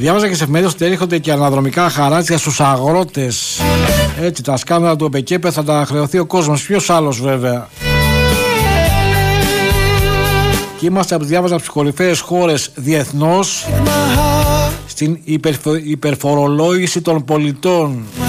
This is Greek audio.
Διάβαζα και σε εφημερίδες ότι έρχονται και αναδρομικά χαράτσια στους αγρότες. Έτσι, τα σκάνδαλα του ΟΠΕΚΕΠΕ θα τα χρεωθεί ο κόσμος. Ποιος άλλος, βέβαια. Και είμαστε από τις διάβαζα από τις κορυφαίες χώρες διεθνώς στην υπερφορολόγηση των πολιτών.